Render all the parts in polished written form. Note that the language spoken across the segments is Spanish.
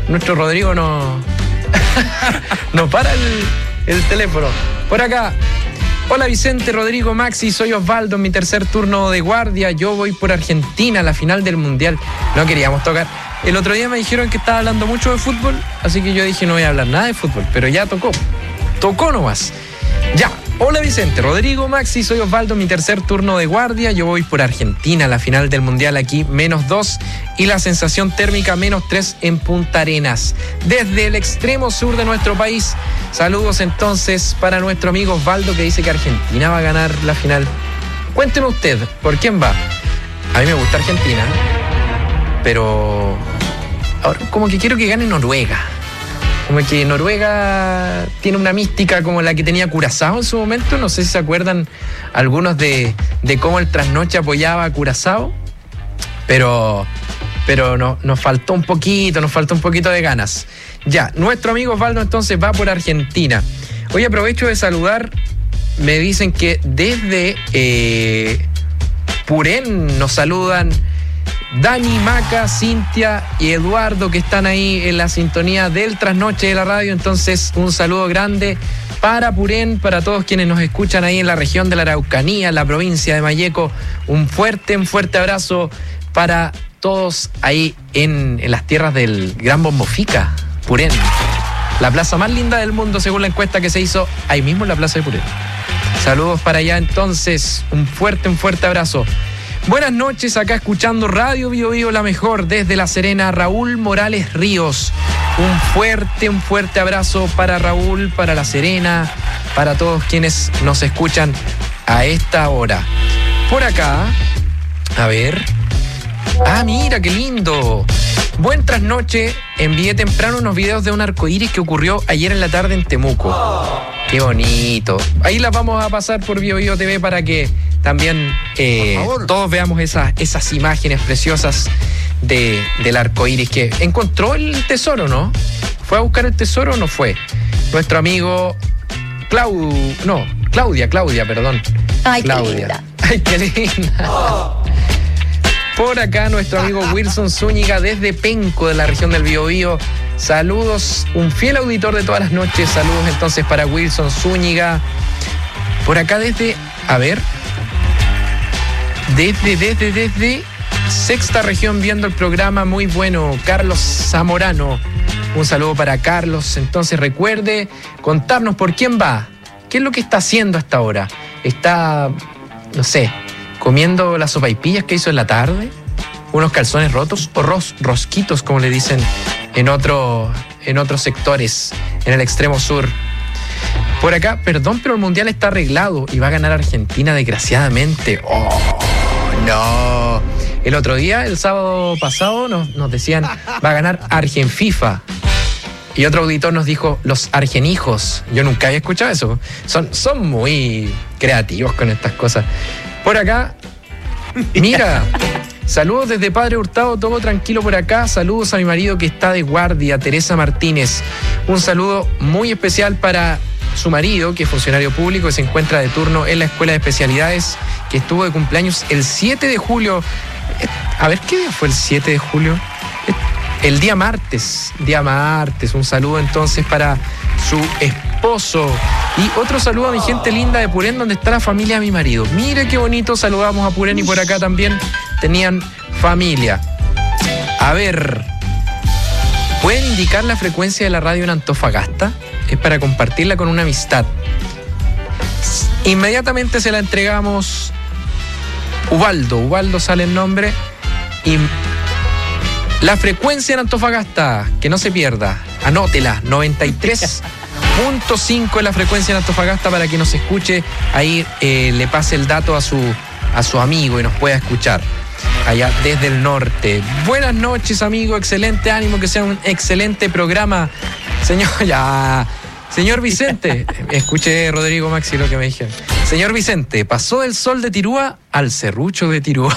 nuestro Rodrigo no para el teléfono. Por acá. Hola Vicente, Rodrigo, Maxi, soy Osvaldo, en mi tercer turno de guardia. Yo voy por Argentina a la final del Mundial. No queríamos tocar. El otro día me dijeron que estaba hablando mucho de fútbol, así que yo dije no voy a hablar nada de fútbol, pero ya tocó nomás. Ya. Hola Vicente, Rodrigo, Maxi, soy Osvaldo, mi tercer turno de guardia. Yo voy por Argentina a la final del Mundial, aquí -2 y la sensación térmica -3 en Punta Arenas. Desde el extremo sur de nuestro país, saludos entonces para nuestro amigo Osvaldo, que dice que Argentina va a ganar la final. Cuénteme usted, ¿por quién va? A mí me gusta Argentina, pero ahora como que quiero que gane Noruega. Como que Noruega tiene una mística como la que tenía Curazao en su momento. No sé si se acuerdan algunos de cómo el Trasnoche apoyaba a Curazao. Pero nos faltó un poquito de ganas. Ya, nuestro amigo Osvaldo entonces va por Argentina. Hoy aprovecho de saludar. Me dicen que desde Purén nos saludan Dani, Maca, Cintia y Eduardo, que están ahí en la sintonía del Trasnoche de la radio. Entonces, un saludo grande para Purén, para todos quienes nos escuchan ahí en la región de la Araucanía, en la provincia de Malleco. Un fuerte abrazo para todos ahí en las tierras del Gran Bombofica, Purén. La plaza más linda del mundo, según la encuesta que se hizo ahí mismo en la plaza de Purén. Saludos para allá entonces, un fuerte abrazo. Buenas noches, acá escuchando Radio Bio Bio, la mejor, desde La Serena, Raúl Morales Ríos. Un fuerte abrazo para Raúl, para La Serena, para todos quienes nos escuchan a esta hora. Por acá, a ver. Ah, mira, qué lindo. Buen trasnoche, envié temprano unos videos de un arcoíris que ocurrió ayer en la tarde en Temuco. Qué bonito. Ahí las vamos a pasar por Bio Bio TV para que también todos veamos esas imágenes preciosas del arcoíris que encontró el tesoro, ¿no? ¿Fue a buscar el tesoro o no fue? Nuestro amigo Claudia, perdón. Ay, Claudia. qué linda. Ay, qué linda. Por acá nuestro amigo Wilson Zúñiga desde Penco, de la región del Biobío. Saludos, un fiel auditor de todas las noches. Saludos entonces para Wilson Zúñiga. Por acá desde Sexta Región viendo el programa, muy bueno, Carlos Zamorano. Un saludo para Carlos. Entonces recuerde contarnos por quién va. ¿Qué es lo que está haciendo hasta ahora? ¿Está, no sé, comiendo las sopaipillas que hizo en la tarde? ¿Unos calzones rotos? ¿O rosquitos, como le dicen en otros sectores, en el extremo sur? Por acá, perdón, pero el Mundial está arreglado y va a ganar Argentina, desgraciadamente. ¡Oh, no! El otro día, el sábado pasado, nos decían, va a ganar Argenfifa. Y otro auditor nos dijo, los argenijos. Yo nunca había escuchado eso. Son muy creativos con estas cosas. Por acá, mira, saludos desde Padre Hurtado, todo tranquilo por acá. Saludos a mi marido que está de guardia, Teresa Martínez. Un saludo muy especial para su marido, que es funcionario público, que se encuentra de turno en la Escuela de Especialidades, que estuvo de cumpleaños el 7 de julio. A ver, ¿qué día fue el 7 de julio? El día martes. Un saludo entonces para su esposo. Y otro saludo a mi gente linda de Purén, donde está la familia de mi marido. Mire qué bonito, saludamos a Purén y por acá también tenían familia. A ver, ¿pueden indicar la frecuencia de la radio en Antofagasta? Es para compartirla con una amistad. Inmediatamente se la entregamos. Ubaldo sale el nombre. Y la frecuencia en Antofagasta, que no se pierda, anótela, 93.5 es la frecuencia en Antofagasta, para que nos escuche. Ahí le pase el dato a su amigo y nos pueda escuchar allá desde el norte. Buenas noches, amigo, excelente ánimo, que sea un excelente programa. Señor Vicente, escuché, Rodrigo, Maxi, lo que me dijeron. Señor Vicente, pasó del sol de Tirúa al serrucho de Tirúa.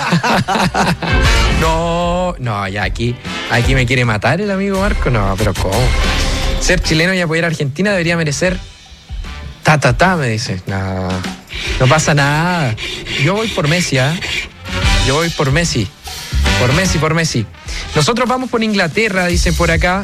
No, ya aquí me quiere matar el amigo Marco. No, pero ¿cómo? Ser chileno y apoyar a Argentina debería merecer me dice. No pasa nada. Yo voy por Messi, ¿eh? Yo voy por Messi. Por Messi. Nosotros vamos por Inglaterra, dice por acá.